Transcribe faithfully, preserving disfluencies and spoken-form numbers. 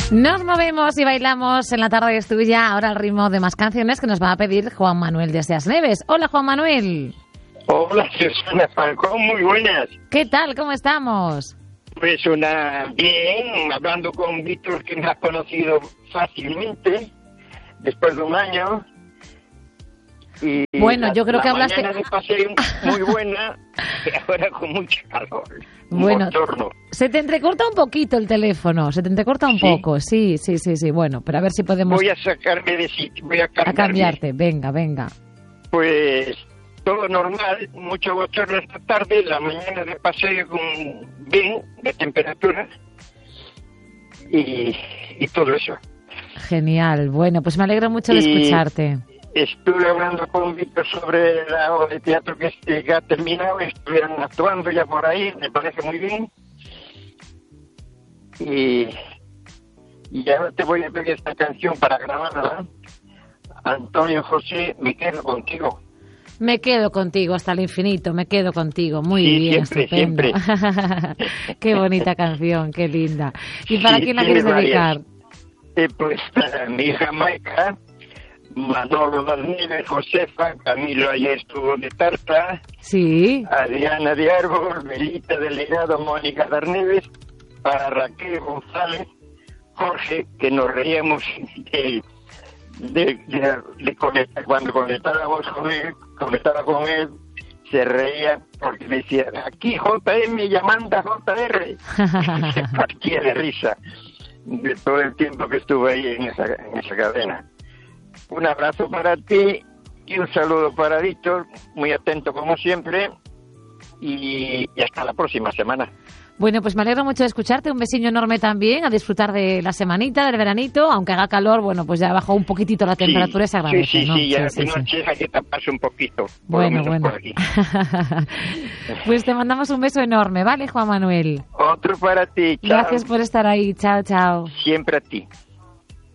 Nos movemos y bailamos en la tarde es tuya, ahora al ritmo de más canciones que nos va a pedir Juan Manuel desde Asneves. Hola, Juan Manuel. Hola, Susana Falcón, muy buenas. ¿Qué tal? ¿Cómo estamos? Pues una bien, hablando con Víctor, que me ha conocido fácilmente, después de un año. Y bueno, la, yo creo la que hablaste... mañana de paseo muy buena, y ahora con mucho calor. Bueno, bochorno. Se te entrecorta un poquito el teléfono, se te entrecorta un ¿Sí? poco, sí, sí, sí, sí. Bueno, pero a ver si podemos... Voy a sacarme de sitio, voy a A cambiarme. cambiarte, venga, venga. Pues todo normal, mucho bochorno esta tarde, la mañana de paseo con bien de temperatura y, y todo eso. Genial, bueno, pues me alegro mucho de Y escucharte. Estuve hablando con Víctor sobre la obra de teatro que, que ha terminado, estuvieron actuando ya por ahí, me parece muy bien. Y, y ahora te voy a pedir esta canción para grabarla. Antonio José, me quedo contigo. Me quedo contigo hasta el infinito, me quedo contigo. Muy Sí, bien, siempre, estupendo. siempre. Qué bonita canción, qué linda. ¿Y para Sí, quién la tiene quieres dedicar? Eh, pues para mi hija Maica, Manolo Valnieve, Josefa, Camilo ayer estuvo de tarta, Sí. Adriana de Árbol, Melita de Legado, Mónica de Arneves, para Raquel González, Jorge, que nos reíamos de, de, de, de conectar, cuando conectábamos con él, conectaba con él, se reía porque decía, aquí J M llamando a J R. Se partía de risa de todo el tiempo que estuve ahí en esa, en esa cadena. Un abrazo para ti y un saludo para Víctor, muy atento como siempre, y, y hasta la próxima semana. Bueno, pues me alegro mucho de escucharte, un besiño enorme también, a disfrutar de la semanita, del veranito, aunque haga calor, bueno, pues ya bajó un poquito la temperatura y se agradece, sí, sí, ¿no? sí, ya Sí, de sí, noche hay que taparse un poquito, por bueno, lo menos bueno. por aquí. Pues te mandamos un beso enorme, ¿vale, Juan Manuel? Otro para ti, chao. Gracias por estar ahí, chao, chao. Siempre a ti.